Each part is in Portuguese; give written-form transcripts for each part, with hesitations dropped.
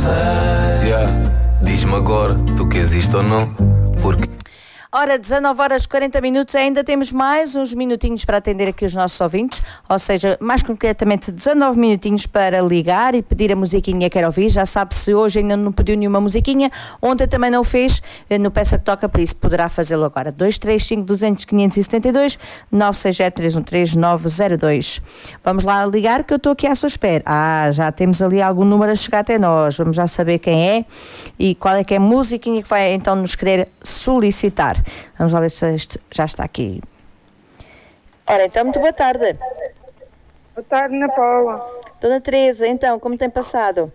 Yeah. Diz-me agora, tu queres isto ou não? Porque Ora, 19 horas 40 minutos, ainda temos mais uns minutinhos para atender aqui os nossos ouvintes, ou seja, mais concretamente 19 minutinhos para ligar e pedir a musiquinha que quer ouvir. Já sabe, se hoje ainda não pediu nenhuma musiquinha, ontem também não fez, no Peça que Toca, por isso poderá fazê-lo agora. 235-200-572, 967-313-902. Vamos lá ligar que eu estou aqui à sua espera. Já temos ali algum número a chegar até nós, vamos já saber quem é e qual é que é a musiquinha que vai então nos querer solicitar. Vamos lá ver se este já está aqui. Ora, então, muito boa tarde. Boa tarde, Ana Paula. Dona Teresa, então, como tem passado?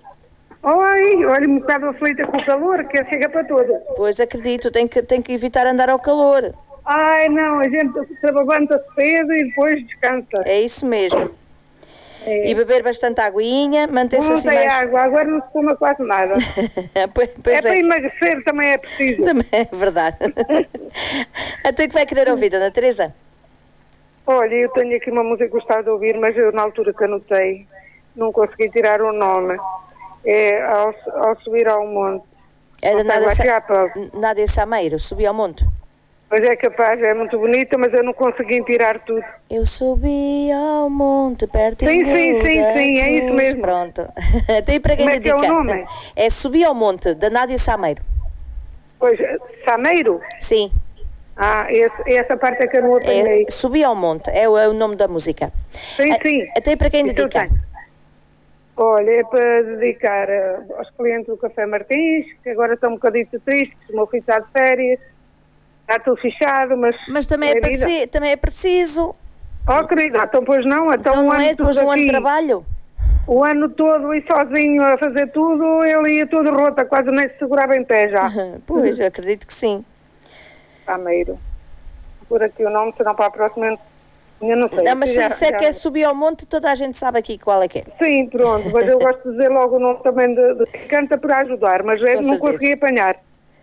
Oi, olha, um bocado aflita com o calor, que chega para tudo. Pois acredito, tem que evitar andar ao calor. Ai, não, a gente levanta-se cedo e depois descansa. É isso mesmo. E beber bastante aguinha, manter-se assim Não tem mais... água, agora não se fuma quase nada. pois Para emagrecer também é preciso. Também é verdade. Então o que vai querer ouvir, Dona Teresa? Olha, eu tenho aqui uma música que gostava de ouvir, mas eu na altura que anotei não consegui tirar o nome. É ao subir ao monte. É da Nádia Sameiro, Subi ao Monte. Mas é capaz, é muito bonita, mas eu não consegui tirar tudo. Eu subi ao monte, perto sim, é isso mesmo. Pronto. Tem para quem dedica? Como é que é o nome? É Subi ao Monte, da Nádia Sameiro. Pois, Sameiro? Sim. Essa parte é que eu não apanhei. Subi ao Monte, é o nome da música. Sim. Até para quem dedica? Olha, é para dedicar aos clientes do Café Martins, que agora estão um bocadito tristes, o meu filho está de férias. Está tudo fechado, mas também é preciso. Oh, querida, então pois não. Então não é depois de um ano de trabalho? O ano todo e sozinho a fazer tudo, ele ia todo rota, quase nem se segurava em pé já. Pois, eu acredito que sim. Sameiro. Por aqui o nome, senão para a próxima eu não sei. Não, mas se disser que é Subir ao Monte, toda a gente sabe aqui qual é que é. Sim, pronto, mas eu gosto de dizer logo o nome também de quem canta para ajudar, mas eu não consegui apanhar.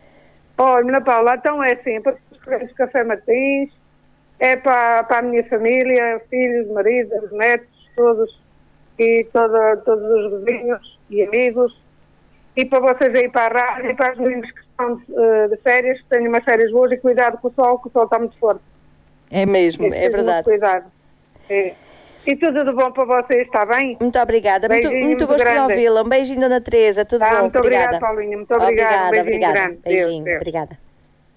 Olha, Ana Paula, então é assim, para os clientes do Café Martins, é para a minha família, filhos, maridos, netos, todos, e todos os vizinhos e amigos, e para vocês aí para a rádio e para os meninos que estão de férias, que tenham umas férias boas e cuidado com o sol, que o sol está muito forte. É mesmo, é verdade. Cuidado. É. E tudo de bom para vocês, está bem? Muito obrigada, muito gosto de ouvi-la. Um beijinho, Dona Teresa, tudo bom? Muito obrigada, Paulinha, muito obrigada. Um beijinho grande. Beijinho, obrigada.